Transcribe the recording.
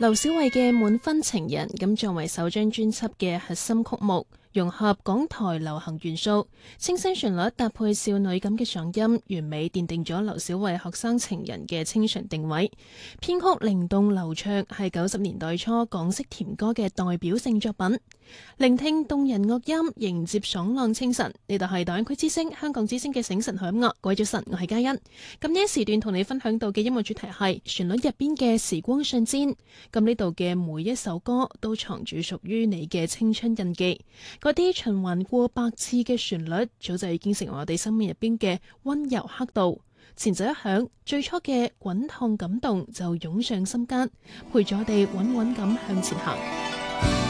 劉小慧嘅《滿分情人》咁作為首張專輯嘅核心曲目，融合港台流行元素，清新旋律搭配少女感嘅嗓音，完美奠定咗劉小慧學生情人嘅清純定位。編曲靈動流暢，係90年代初港式甜歌嘅代表性作品。聆聽動人樂音，迎接爽朗清晨。呢度係大灣區之聲、香港之聲嘅醒晨好音樂。各位早晨，我係嘉欣。咁呢一時段同你分享到嘅音樂主題係旋律入邊嘅時光瞬間。咁呢度嘅每一首歌都藏住屬於你嘅青春印記。嗰啲循環過百次嘅旋律，早就已經成為我哋生命入邊嘅溫柔刻度。前奏一響，最初嘅滾燙感動就湧上心間，陪咗我哋穩穩咁向前行。